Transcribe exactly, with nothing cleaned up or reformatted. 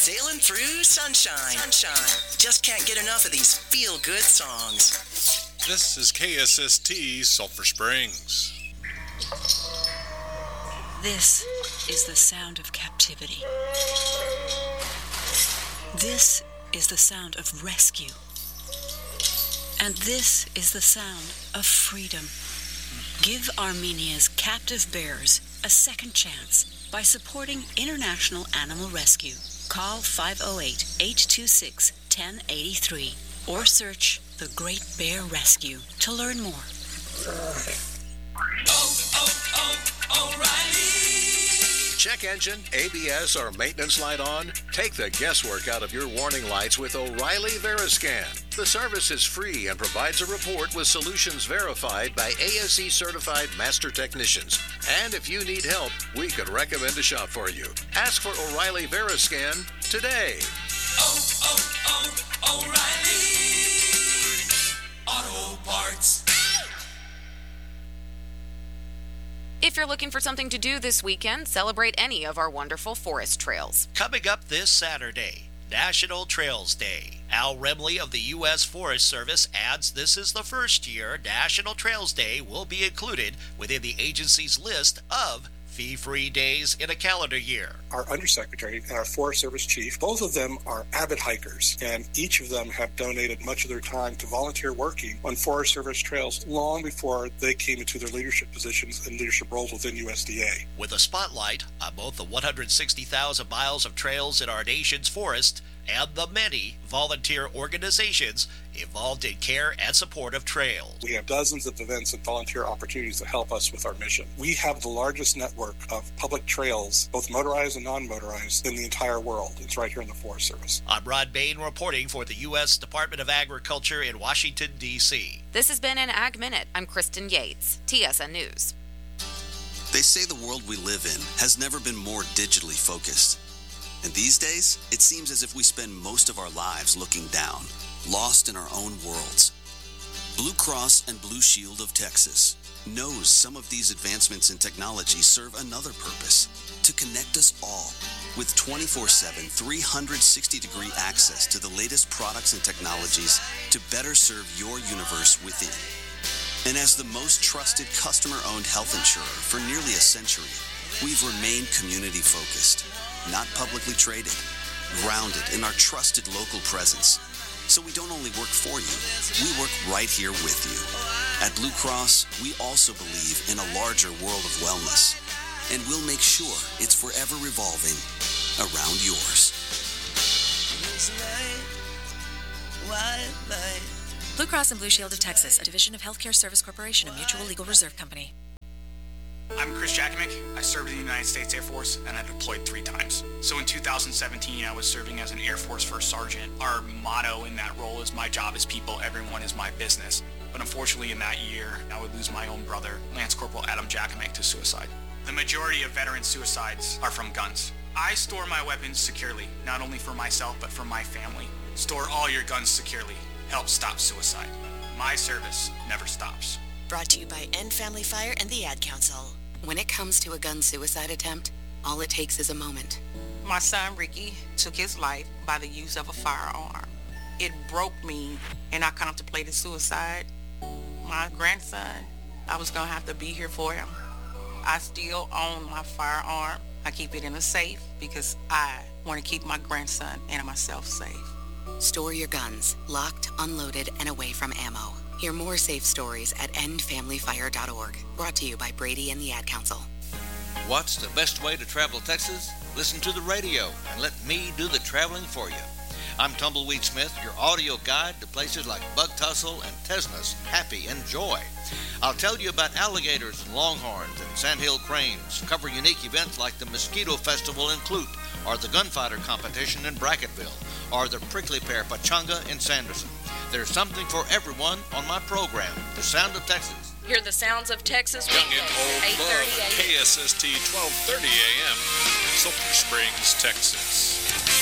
Sailing through sunshine. Sunshine. Just can't get enough of these feel-good songs. This is K S S T Sulphur Springs. This is the sound of captivity. This is the sound of rescue. And this is the sound of freedom. Give Armenia's captive bears a second chance by supporting International Animal Rescue. Call five oh eight, eight two six, one oh eight three or search The Great Bear Rescue to learn more. Oh, oh, oh, O'Reilly! Check engine, A B S, or maintenance light on? Take the guesswork out of your warning lights with O'Reilly Veriscan. The service is free and provides a report with solutions verified by A S E-certified master technicians. And if you need help, we could recommend a shop for you. Ask for O'Reilly Veriscan today. Oh, oh, oh, O'Reilly Auto Parts. If you're looking for something to do this weekend, celebrate any of our wonderful forest trails. Coming up this Saturday, National Trails Day. Al Remley of the U S Forest Service adds this is the first year National Trails Day will be included within the agency's list of fee-free days in a calendar year. Our undersecretary and our Forest Service chief, both of them are avid hikers, and each of them have donated much of their time to volunteer working on Forest Service trails long before they came into their leadership positions and leadership roles within U S D A. With a spotlight on both the one hundred sixty thousand miles of trails in our nation's forest and the many volunteer organizations involved in care and support of trails. We have dozens of events and volunteer opportunities to help us with our mission. We have the largest network of public trails, both motorized and non-motorized, in the entire world. It's right here in the Forest Service. I'm Rod Bain reporting for the U S Department of Agriculture in Washington, D C This has been an Ag Minute. I'm Kristen Yates, T S N News. They say the world we live in has never been more digitally focused. And these days, it seems as if we spend most of our lives looking down, lost in our own worlds. Blue Cross and Blue Shield of Texas knows some of these advancements in technology serve another purpose, to connect us all with twenty-four seven, three hundred sixty degree access to the latest products and technologies to better serve your universe within. And as the most trusted customer-owned health insurer for nearly a century, we've remained community-focused, not publicly traded, grounded in our trusted local presence. So we don't only work for you, we work right here with you. At Blue Cross, we also believe in a larger world of wellness, and we'll make sure it's forever revolving around yours. Blue Cross and Blue Shield of Texas, a division of Healthcare Service Corporation, a mutual legal reserve company. I'm Chris Jakimick. I served in the United States Air Force, and I deployed three times. So in two thousand seventeen, I was serving as an Air Force First Sergeant. Our motto in that role is, my job is people, everyone is my business. But unfortunately in that year, I would lose my own brother, Lance Corporal Adam Jakimick, to suicide. The majority of veteran suicides are from guns. I store my weapons securely, not only for myself, but for my family. Store all your guns securely. Help stop suicide. My service never stops. Brought to you by End Family Fire and the Ad Council. When it comes to a gun suicide attempt, all it takes is a moment. My son Ricky took his life by the use of a firearm. It broke me, and I contemplated suicide. My grandson, I was going to have to be here for him. I still own my firearm. I keep it in a safe because I want to keep my grandson and myself safe. Store your guns, locked, unloaded, and away from ammo. Hear more safe stories at end family fire dot org. Brought to you by Brady and the Ad Council. What's the best way to travel Texas? Listen to the radio and let me do the traveling for you. I'm Tumbleweed Smith, your audio guide to places like Bug Tussle and Tesnas, Happy and Joy. I'll tell you about alligators and longhorns and sandhill cranes, cover unique events like the Mosquito Festival in Clute, or the Gunfighter Competition in Bracketville, or the Prickly Pear Pachanga in Sanderson. There's something for everyone on my program, The Sound of Texas. Hear the sounds of Texas Young and old love K S S T twelve thirty A M, Sulphur Springs, Texas.